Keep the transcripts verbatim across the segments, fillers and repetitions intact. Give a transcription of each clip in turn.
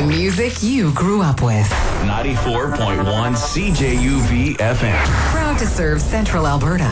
music you grew up with. ninety-four point one C J U V F M. Proud to serve Central Alberta.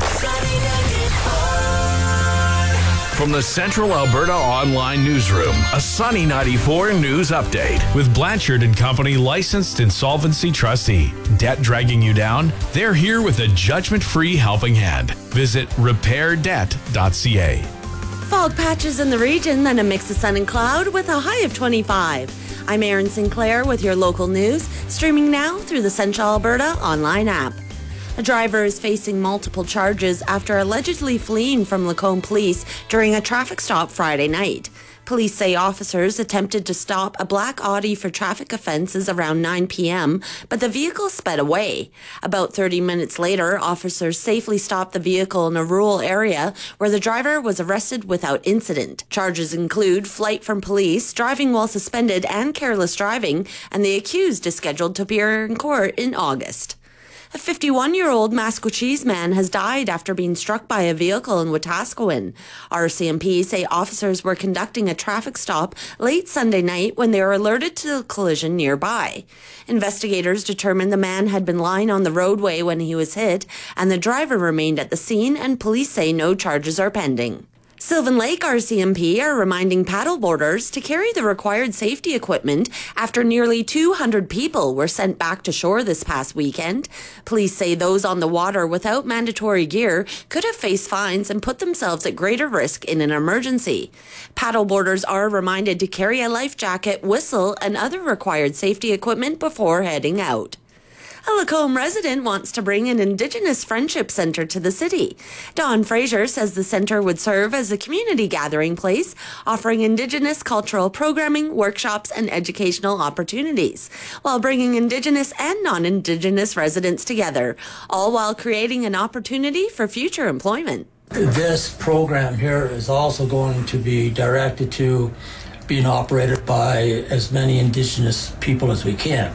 From the Central Alberta Online Newsroom, a Sunny ninety-four news update. With Blanchard and Company, licensed insolvency trustee. Debt dragging you down? They're here with a judgment-free helping hand. Visit repair debt dot c a. Fog patches in the region, then a mix of sun and cloud with a high of twenty-five. I'm Erin Sinclair with your local news, streaming now through the Central Alberta Online app. A driver is facing multiple charges after allegedly fleeing from Lacombe Police during a traffic stop Friday night. Police say officers attempted to stop a black Audi for traffic offences around nine p.m., but the vehicle sped away. About thirty minutes later, officers safely stopped the vehicle in a rural area where the driver was arrested without incident. Charges include flight from police, driving while suspended, and careless driving, and the accused is scheduled to appear in court in August. A fifty-one-year-old Maskwacis man has died after being struck by a vehicle in Wetaskiwin. R C M P say officers were conducting a traffic stop late Sunday night when they were alerted to a collision nearby. Investigators determined the man had been lying on the roadway when he was hit, and the driver remained at the scene, and police say no charges are pending. Sylvan Lake R C M P are reminding paddleboarders to carry the required safety equipment after nearly two hundred people were sent back to shore this past weekend. Police say those on the water without mandatory gear could have faced fines and put themselves at greater risk in an emergency. Paddleboarders are reminded to carry a life jacket, whistle, and other required safety equipment before heading out. A Lacombe resident wants to bring an Indigenous Friendship Centre to the city. Don Fraser says the centre would serve as a community gathering place, offering Indigenous cultural programming, workshops, and educational opportunities, while bringing Indigenous and non-Indigenous residents together, all while creating an opportunity for future employment. This program here is also going to be directed to being operated by as many Indigenous people as we can.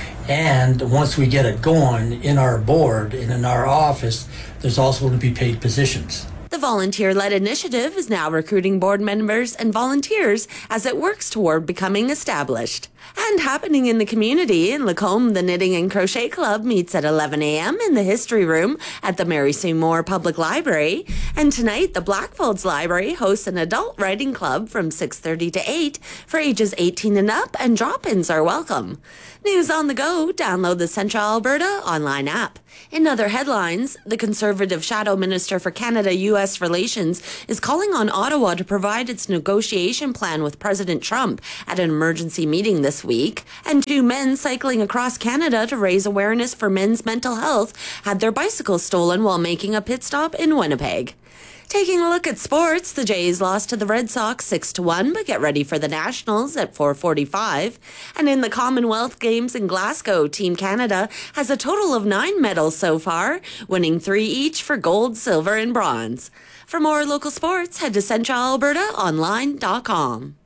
And once we get it going in our board and in our office, there's also going to be paid positions. The volunteer-led initiative is now recruiting board members and volunteers as it works toward becoming established. And happening in the community in Lacombe, the Knitting and Crochet Club meets at eleven a.m. in the History Room at the Mary Sue Moore Public Library. And tonight, the Blackfolds Library hosts an adult writing club from six thirty to eight for ages eighteen and up, and drop-ins are welcome. News on the go, download the Central Alberta online app. In other headlines, the Conservative Shadow Minister for Canada-U S Relations is calling on Ottawa to provide its negotiation plan with President Trump at an emergency meeting this week. And two men cycling across Canada to raise awareness for men's mental health had their bicycles stolen while making a pit stop in Winnipeg. Taking a look at sports, the Jays lost to the Red Sox six to one, but get ready for the Nationals at four forty-five. And in the Commonwealth Games in Glasgow, Team Canada has a total of nine medals so far, winning three each for gold, silver, and bronze. For more local sports, head to central alberta online dot com.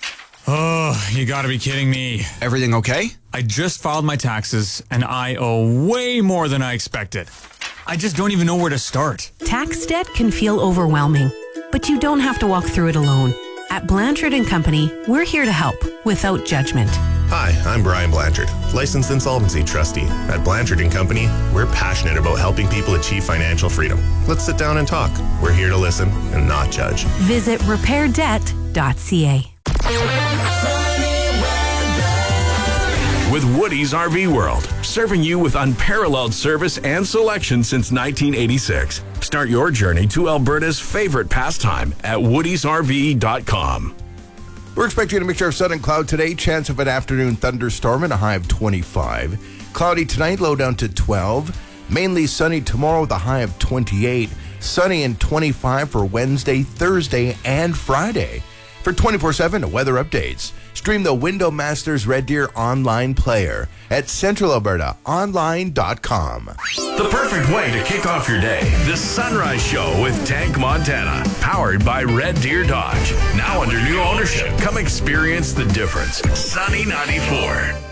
Oh, you gotta be kidding me. Everything okay? I just filed my taxes, and I owe way more than I expected. I just don't even know where to start. Tax debt can feel overwhelming, but you don't have to walk through it alone. At Blanchard and Company, we're here to help without judgment. Hi, I'm Brian Blanchard, licensed insolvency trustee. At Blanchard and Company, we're passionate about helping people achieve financial freedom. Let's sit down and talk. We're here to listen and not judge. Visit repair debt dot c a. With Woody's R V World, serving you with unparalleled service and selection since nineteen eighty-six. Start your journey to Alberta's favorite pastime at woodies r v dot com. We're expecting a mixture of sun and cloud today. Chance of an afternoon thunderstorm and a high of twenty-five. Cloudy tonight, low down to twelve. Mainly sunny tomorrow with a high of twenty-eight. Sunny and twenty-five for Wednesday, Thursday, and Friday. For twenty-four seven weather updates, stream the Window Masters Red Deer online player at central alberta online dot com. The perfect way to kick off your day. The Sunrise Show with Tank Montana. Powered by Red Deer Dodge. Now under new ownership. Come experience the difference. Sunny ninety-four.